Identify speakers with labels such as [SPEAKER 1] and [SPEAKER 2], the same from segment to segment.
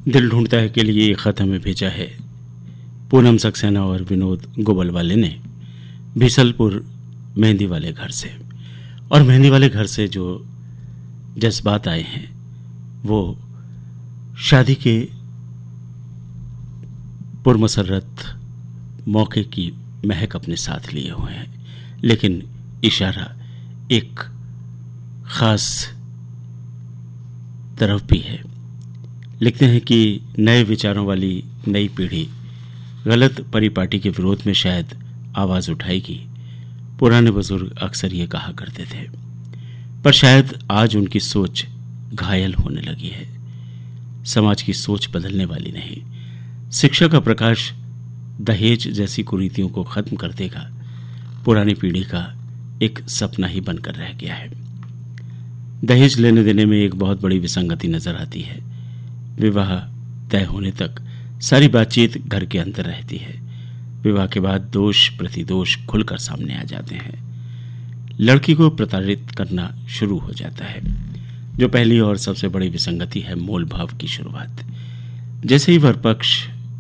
[SPEAKER 1] दिल ढूंढता है के लिए ये ख़त हमें भेजा है पूनम सक्सेना और विनोद गोबल वाले ने बीसलपुर मेहंदी वाले घर से। और मेहंदी वाले घर से जो जज्बात आए हैं वो शादी के पुरमसरत मौके की महक अपने साथ लिए हुए हैं, लेकिन इशारा एक ख़ास तरफ भी है। लिखते हैं कि नए विचारों वाली नई पीढ़ी गलत परिपाटी के विरोध में शायद आवाज़ उठाएगी। पुराने बुजुर्ग अक्सर ये कहा करते थे, पर शायद आज उनकी सोच घायल होने लगी है। समाज की सोच बदलने वाली नहीं। शिक्षा का प्रकाश दहेज जैसी कुरीतियों को खत्म कर देगा। पुरानी पीढ़ी का एक सपना ही बनकर रह गया है। दहेज लेने देने में एक बहुत बड़ी विसंगति नजर आती है। विवाह तय होने तक सारी बातचीत घर के अंदर रहती है। विवाह के बाद दोष प्रतिदोष खुलकर सामने आ जाते हैं। लड़की को प्रताड़ित करना शुरू हो जाता है। जो पहली और सबसे बड़ी विसंगति है मोल भाव की शुरुआत। जैसे ही वर पक्ष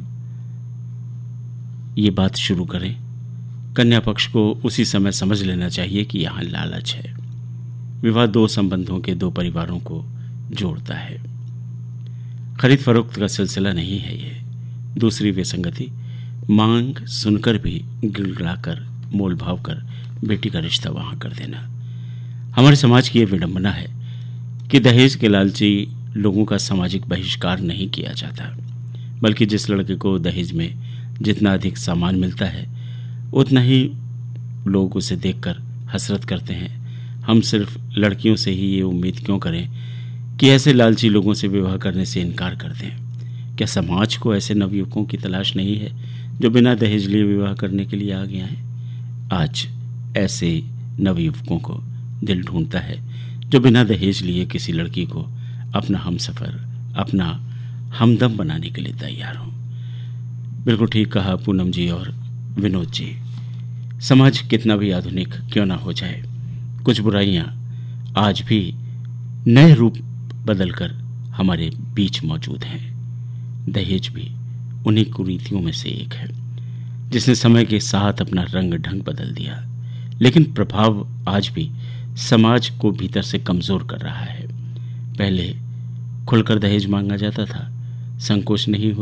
[SPEAKER 1] ये बात शुरू करें, कन्या पक्ष को उसी समय समझ लेना चाहिए कि यहाँ लालच है। विवाह दो संबंधों के दो परिवारों को जोड़ता है, खरीद फरोख्त का सिलसिला नहीं है ये। दूसरी विसंगति, मांग सुनकर भी गिड़गिड़ाकर मोल भाव कर बेटी का रिश्ता वहां कर देना। हमारे समाज की यह विडंबना है कि दहेज के लालची लोगों का सामाजिक बहिष्कार नहीं किया जाता, बल्कि जिस लड़के को दहेज में जितना अधिक सामान मिलता है उतना ही लोग उसे देखकर हसरत करते हैं। हम सिर्फ लड़कियों से ही ये उम्मीद क्यों करें कि ऐसे लालची लोगों से विवाह करने से इनकार कर दें? क्या समाज को ऐसे नवयुवकों की तलाश नहीं है जो बिना दहेज लिए विवाह करने के लिए आ गया है? आज ऐसे नवयुवकों को दिल ढूंढता है जो बिना दहेज लिए किसी लड़की को अपना हमसफर, अपना हमदम बनाने के लिए तैयार हो। बिल्कुल ठीक कहा पूनम जी और विनोद जी। समाज कितना भी आधुनिक क्यों ना हो जाए, कुछ बुराइयां आज भी नए रूप बदलकर हमारे बीच मौजूद हैं। दहेज भी उन्हीं कुरीतियों में से एक है जिसने समय के साथ अपना रंग ढंग बदल दिया, लेकिन प्रभाव आज भी समाज को भीतर से कमजोर कर रहा है। पहले खुलकर दहेज मांगा जाता था, संकोच नहीं होता